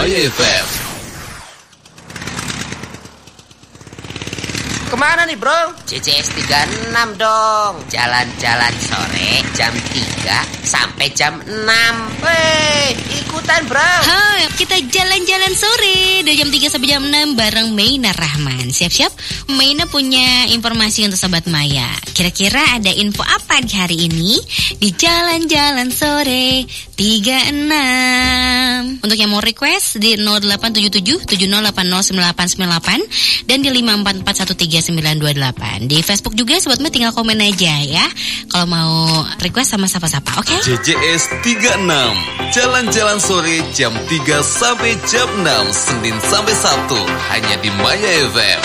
Maya FM. Kemana nih bro? CCS 36 dong. Jalan-jalan sore jam 3 sampai jam 6. Wey, ikutan bro. Kita jalan-jalan sore dari jam 3 sampai jam 6 bareng Maina Rahman. Siap-siap, Maina punya informasi untuk Sobat Maya. Kira-kira ada info apa di hari ini? Di jalan-jalan sore 36. Untuk yang mau request di 0877 70809898 dan di 544139928. Di Facebook juga Sobat Maya tinggal komen aja ya. Kalau mau request sama siapa-siapa, oke? CCS 36. Jalan-jalan sore jam 3 sampai jam 6, Senin sampai Sabtu, hanya di Maya FM.